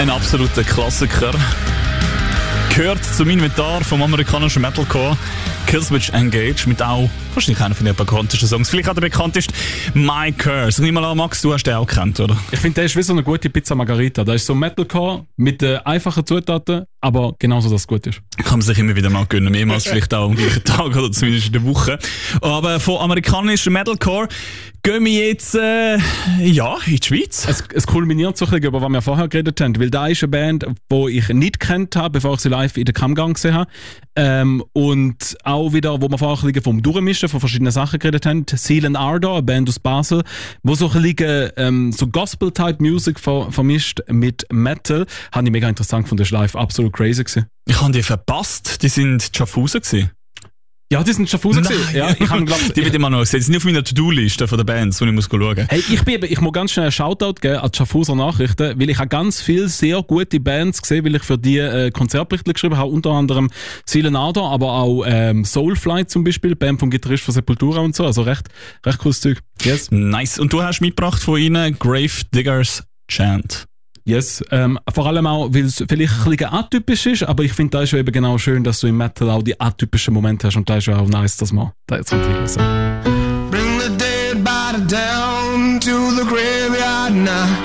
Ein absoluter Klassiker. Gehört zum Inventar vom amerikanischen Metalcore. Killswitch Engage mit auch wahrscheinlich einer von den bekanntesten Songs. Vielleicht auch der bekannteste, My Curse. Ich nehme mal an, Max, du hast den auch gekannt, oder? Ich finde, der ist wie so eine gute Pizza Margarita. Da ist so Metalcore mit einfachen Zutaten, aber genauso, dass es gut ist. Kann man sich immer wieder mal gönnen. Mehrmals vielleicht auch am gleichen Tag oder zumindest in der Woche. Aber von amerikanischem Metalcore gehen wir jetzt in die Schweiz. Es kulminiert so ein bisschen, über was wir vorher geredet haben, weil da ist eine Band, die ich nicht kennt habe, bevor ich sie live in der Kammgang gesehen habe. Und auch wieder, wo wir vorher ein bisschen vom Durchmischen von verschiedenen Sachen geredet haben, Seal and Ardor, eine Band aus Basel, wo so ein bisschen so Gospel-Type-Music vermischt mit Metal. Habe ich mega interessant gefunden, das war live absolut crazy gewesen. Ich habe die verpasst, die sind Schaffhausen gewesen. Ja, die sind Schaffhausen gewesen. Ja, ich habe die wird immer noch gesehen. Die sind nicht auf meiner To-Do-Liste von der Bands, wo ich muss schauen. Hey, ich muss ganz schnell einen Shoutout geben an die Schaffhauser Nachrichten, weil ich habe ganz viele sehr gute Bands gesehen, weil ich für die Konzertberichte geschrieben habe, unter anderem Seal Ardor, aber auch Soulfly zum Beispiel, Band vom Gitarrist von Sepultura und so, also recht cooles Zeug. Yes. Nice. Und du hast mitgebracht von ihnen Grave Diggers Chant. Yes, vor allem auch, weil es vielleicht ein bisschen atypisch ist, aber ich finde, da ist ja eben genau schön, dass du im Metal auch die atypischen Momente hast und da ist ja auch nice, dass man da jetzt unterwegs sind. Bring the dead body down to the graveyard now.